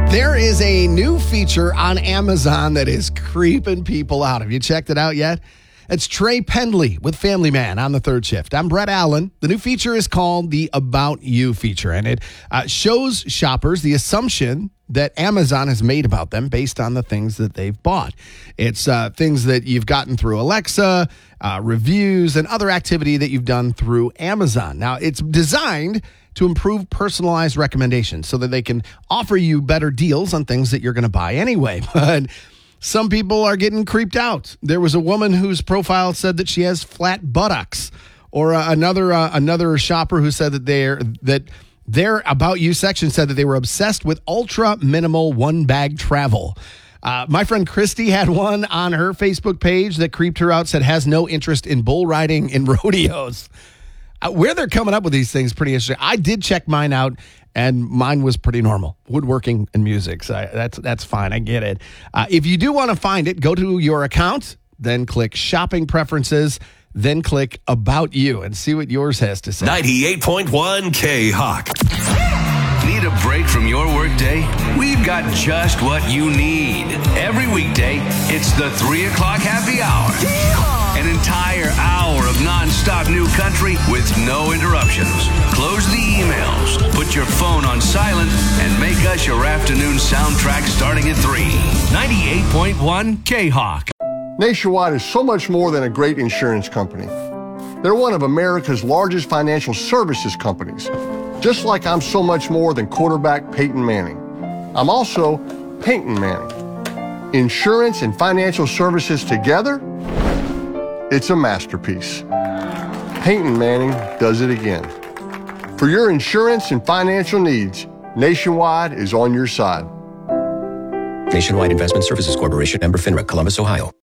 There is a new feature on Amazon that is creeping people out. Have you checked it out yet? It's Trey Pendley with Family Man on the third shift. I'm Brett Allen. The new feature is called the About You feature, and it shows shoppers the assumption that Amazon has made about them based on the things that they've bought. It's things that you've gotten through Alexa, reviews, and other activity that you've done through Amazon. Now, it's designed to improve personalized recommendations so that they can offer you better deals on things that you're going to buy anyway. But some people are getting creeped out. There was a woman whose profile said that she has flat buttocks, or another shopper who said that their About You section said that they were obsessed with ultra minimal one bag travel. My friend Christy had one on her Facebook page that creeped her out, said has no interest in bull riding in rodeos. Where they're coming up with these things, pretty interesting. I did check mine out, and mine was pretty normal. Woodworking and music, so that's fine. I get it. If you do want to find it, go to your account, then click Shopping Preferences, then click About You, and see what yours has to say. 98.1 K-Hawk. Need a break from your workday? We've got just what you need. Every weekday, it's the 3 o'clock happy hour. An entire hour of non-stop new country with no interruptions. Close the emails, put your phone on silent, and make us your afternoon soundtrack starting at 3. 98.1 K-Hawk. Nationwide is so much more than a great insurance company. They're one of America's largest financial services companies, just like I'm so much more than quarterback Peyton Manning. I'm also Peyton Manning. Insurance and financial services together, it's a masterpiece. Peyton Manning does it again. For your insurance and financial needs, Nationwide is on your side. Nationwide Investment Services Corporation, member FINRA, Columbus, Ohio.